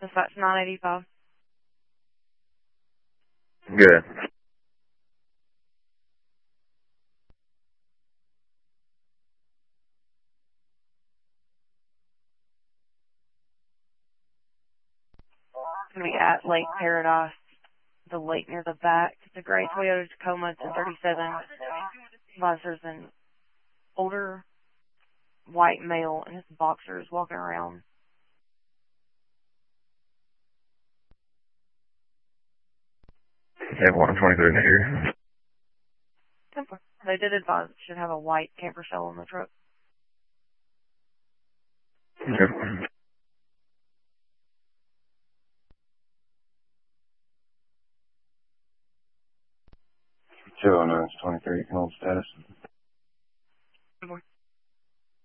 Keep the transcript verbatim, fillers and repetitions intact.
Dispatch nine eighty-five. Good. It's going to be at Lake Paradise, the lake near the back. It's a gray Toyota Tacoma. It's a thirty-seven. There's an older white male in his boxers walking around. Have one twenty-three here. They did advise it should have a white camper shell on the truck. Yep. two oh nine twenty-three, hold status.